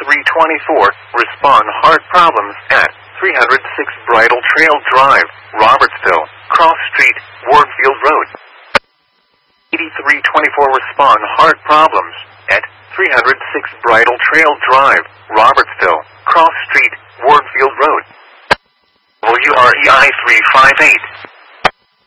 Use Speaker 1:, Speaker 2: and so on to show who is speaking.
Speaker 1: 8324, respond heart problems at 306 Bridle Trail Drive, Robertsville, Cross Street, Wardfield Road. 8324, respond heart problems at 306 Bridle Trail Drive, Robertsville, Cross Street, Wardfield Road. WREI 358.